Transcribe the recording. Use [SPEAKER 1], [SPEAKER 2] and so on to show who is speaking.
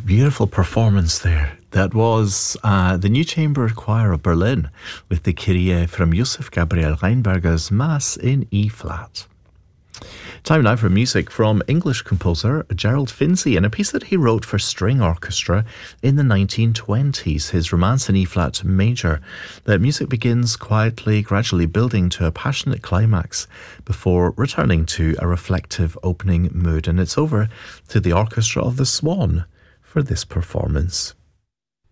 [SPEAKER 1] Beautiful performance there. That was the New Chamber Choir of Berlin with the Kyrie from Josef Gabriel Reinberger's Mass in E-flat. Time now for music from English composer Gerald Finzi and a piece that he wrote for string orchestra in the 1920s, his Romance in E-flat major. The music begins quietly, gradually building to a passionate climax before returning to a reflective opening mood. And it's over to the orchestra of the Swan for this performance.